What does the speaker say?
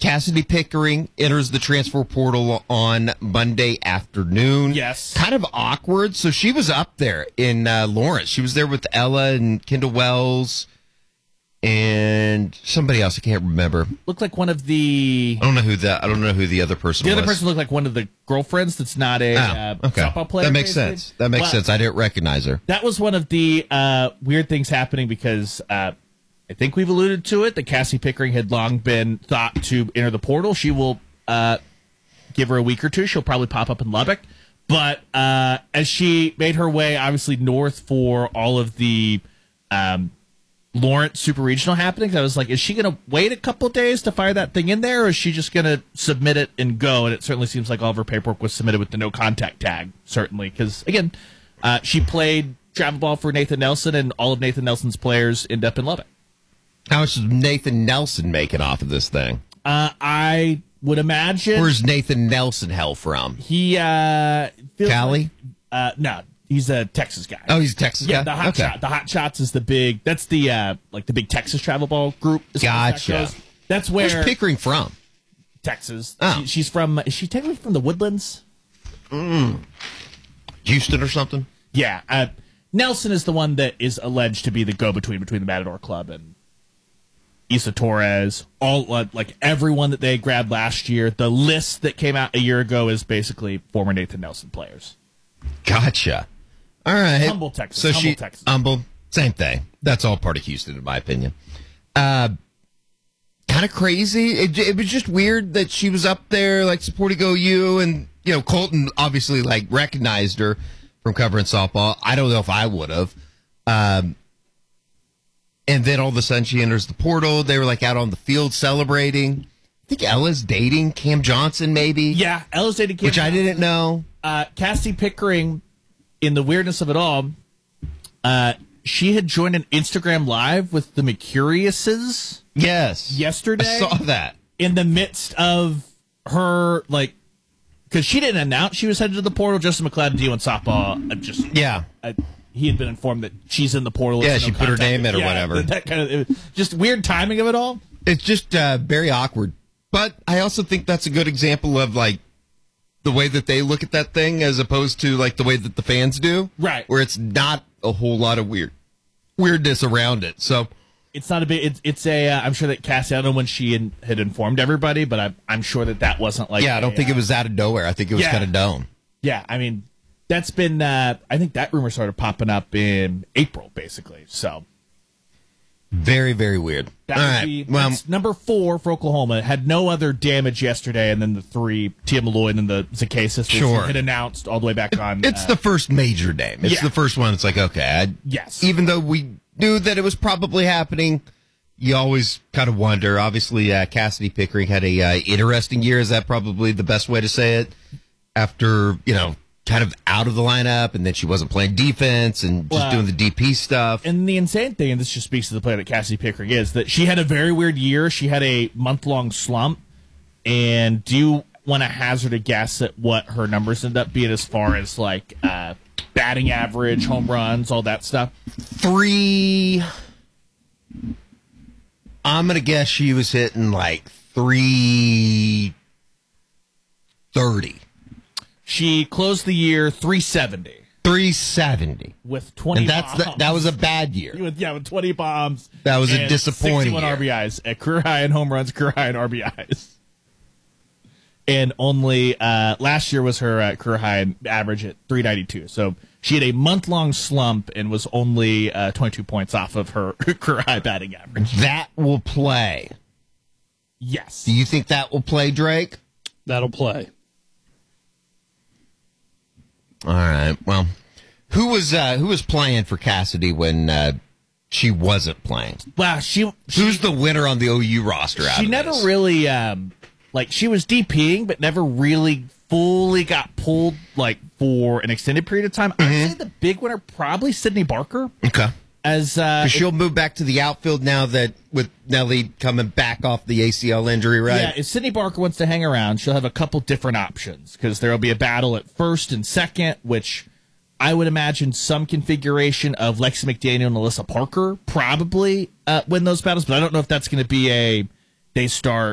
Cassidy Pickering enters the transfer portal on Monday afternoon. Yes. Kind of awkward. So she was up there in Lawrence. She was there with Ella and Kendall Wells and somebody else. I can't remember. Looked like one of the... I don't know who the other person was. The other person looked like one of the girlfriends that's not a softball player. That makes sense. That makes sense. I didn't recognize her. That was one of the weird things happening because I think we've alluded to it, that Cassie Pickering had long been thought to enter the portal. She will give her a week or two. She'll probably pop up in Lubbock. But as she made her way, obviously, north for all of the Lawrence Super Regional happenings, I was like, is she going to wait a couple of days to fire that thing in there, or is she just going to submit it and go? And it certainly seems like all of her paperwork was submitted with the no contact tag, certainly. Because, again, she played travel ball for Nathan Nelson, and all of Nathan Nelson's players end up in Lubbock. How much is Nathan Nelson making off of this thing? I would imagine. Where's Nathan Nelson hell from? He Cali? No, he's a Texas guy. Oh, he's a Texas guy? Yeah, the Hot Shots is the big. That's the the big Texas travel ball group. Gotcha. That's where. Where's Pickering from? Texas. Oh. She's from. Is she technically from the Woodlands? Houston or something? Yeah. Nelson is the one that is alleged to be the go-between between the Matador Club and Isa Torres. All like everyone that they grabbed last year. The list that came out a year ago is basically former Nathan Nelson players. Gotcha. All right. Humble, Texas. So Texas. Humble, same thing. That's all part of Houston, in my opinion. Kind of crazy. It was just weird that she was up there, like, supporting OU, and, Colton obviously, like, recognized her from covering softball. I don't know if I would have. And then all of a sudden she enters the portal. They were, like, out on the field celebrating. I think Ella's dating Cam Johnson, maybe. Yeah, Ella's dating Cam Which Johnson. I didn't know. Cassie Pickering, in the weirdness of it all, she had joined an Instagram Live with the Mercuriuses. Yes. Yesterday. I saw that. In the midst of her, because she didn't announce she was headed to the portal. Justin McLeod and D1 softball, he had been informed that she's in the portal. Yeah, she put her name in or whatever. That kind of just weird timing of it all. It's just very awkward. But I also think that's a good example of, like, the way that they look at that thing as opposed to, like, the way that the fans do. Right. Where it's not a whole lot of weirdness around it. So it's not a big. It's a. I'm sure that Cassie. I don't know when she had informed everybody, but I'm sure that wasn't like. Yeah, I don't think it was out of nowhere. I think it was kind of known. Yeah, I mean, that's been. I think that rumor started popping up in April, basically. So very, very weird. That's number 4 for Oklahoma. It had no other damage yesterday, and then the 3, Tia Malloy, and then the Zacchaeus had announced all the way back on. It's the first major name. It's the first one. It's like, okay. Yes. Even though we knew that it was probably happening, you always kind of wonder. Obviously, Cassidy Pickering had a interesting year. Is that probably the best way to say it? After, kind of out of the lineup, and then she wasn't playing defense and just doing the DP stuff. And the insane thing, and this just speaks to the player that Cassie Pickering is, that she had a very weird year. She had a month-long slump. And do you want to hazard a guess at what her numbers end up being as far as, like, batting average, home runs, all that stuff? 3. I'm going to guess she was hitting, like, 330. She closed the year 370. 370. With 20 bombs. That was a bad year. With 20 bombs. That was a disappointing 61 year. RBIs. At career high in home runs, career high in RBIs. And only last year was her career high average at 392. So she had a month-long slump and was only 22 points off of her career high batting average. That will play. Yes. Do you think that will play, Drake? That'll play. All right. Well, who was playing for Cassidy when she wasn't playing? Wow, who's the winner on the OU roster? She never really she was DPing, but never really fully got pulled for an extended period of time. I'd say the big winner probably Sydney Barker. Okay. As she'll move back to the outfield now that with Nelly coming back off the ACL injury, right? Yeah, if Sydney Barker wants to hang around, she'll have a couple different options because there will be a battle at first and second, which I would imagine some configuration of Lexi McDaniel and Alyssa Parker probably win those battles, but I don't know if that's going to be they start